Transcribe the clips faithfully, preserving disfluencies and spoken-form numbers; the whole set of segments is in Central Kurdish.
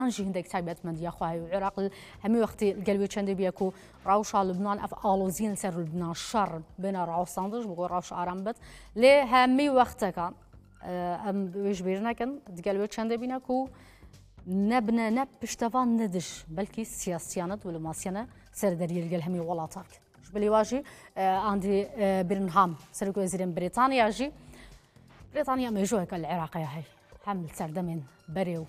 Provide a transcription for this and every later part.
أنجي هندك تعبت من دي أخوي العراق همي وقت القلبي كان بيكو راوش على لبنان أف آلوزين سر لبنان شر بين راوش صندوق بقول راوش أرامبت ليه همي وقت كان أم بيش بيرنا كان القلبي كان بيناكو نبنا نب بشتفان ندش بلكي سياسيانات ولا ماسيانا سر درير القل همي ولا تارك بلي واجي عندي برنهام سر وزير بريطانيا جي بريطانيا ميجوه كالعراق هاي حمل سردمين بريو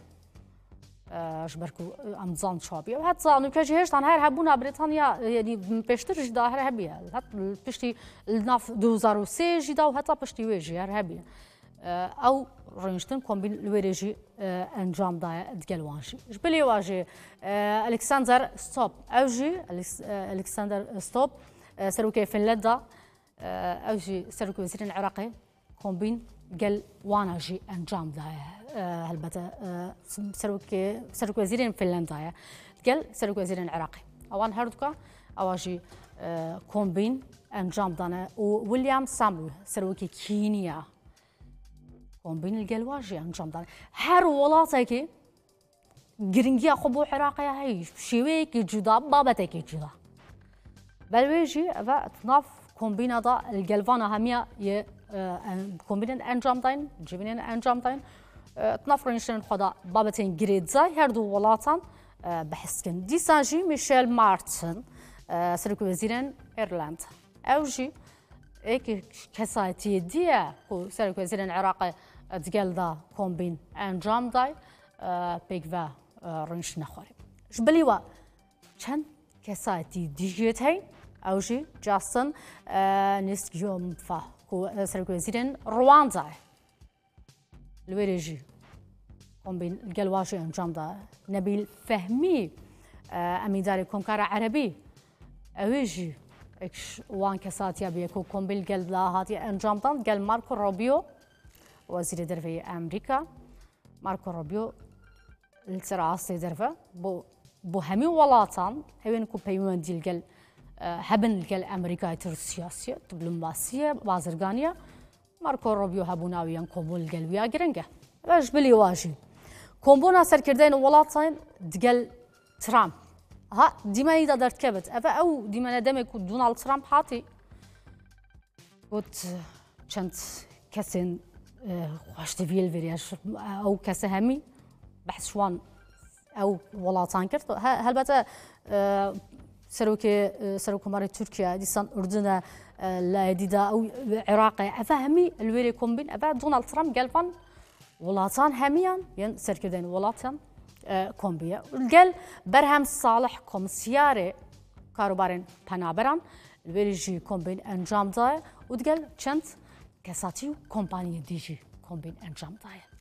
جبركو أمزان شابي وهاد صانو كجهش طن هاي هبونا بريطانيا يعني بيشتر جدا هاي هبيا هات بيشتي الناف دوزار وسي جدا وهتا بيشتي ويجي هاي هبيا أو رنجتن كومبين الوريجي أنجام دا دجلوانشي جبلي واجي ألكسندر ستوب أوجي ألكسندر ستوب سروكي فنلندا أوجي سروكي وزير العراقي كومبين قال وانا جي أنجام دا هالبتا سروكي سروكي وزير فنلندا قال سروكي وزير العراقي أوان هردكا أواجي كومبين أنجام دانا وويليام سامو سروكي كينيا كومبين الجلواجي أنجام دانا هر ولاتك جرينجيا خبو عراقي هاي شويك جدا بابتك جدا بل ويجي فتناف كومبين هذا الجلفانا هميا ي كومبين أنجام داين جبين أنجام داين تنافرينشن خدا بابتين جريد زاي هردو ولاتان بحسكن دي سانجي ميشيل مارتن سركو وزيرين إيرلندا أوجي إيك كساتي ديا كو سركو وزيرين العراقي تقال دا كومبين أنجام داي بيكفا رنش نخوري جبليوا كان كساتي ديجيتين أوجي جاستن نسك يوم فا كو سركو وزيرين رواندا الوريجي كومبين الجلواشي أنجام دا نبيل فهمي أميداري كومكارا عربي أويجي إكش وان كساتيا بيكو كومبين الجل لا هاتي أنجام دا قال ماركو روبيو وزير درفي أمريكا ماركو روبيو التراستي درفه بو بو همي ولاتان هوين كو بيوان دي الجل هبن الجل أمريكا تر السياسية دبلوماسية بازرغانيا ماركو روبيو هبوناويان كومبون الجل ويا جرنجه باش بلي واجي كومبونا سركردين ولاتين دقل ترامب ها ديما يدا درت كبت أفا أو ديما ندمك دونالد ترامب حاطي قلت كنت كسن واش تفيل فيرياش أو كسهمي بحث شوان أو ولاتان كرت هل بتا سروكي سروكو ماري تركيا ديسان أردن لا ديدا أو عراقي أفهمي الويري كومبين أفا دونالد ترامب قال فان ولاتان هميان ين سركردين ولاتان كومبيا قال برهم صالح كومسياري كاروبارين بنابران الويريجي كومبين أنجام داي وتقال كنت كساتيو كومباني ديجي كومبين أنجام داي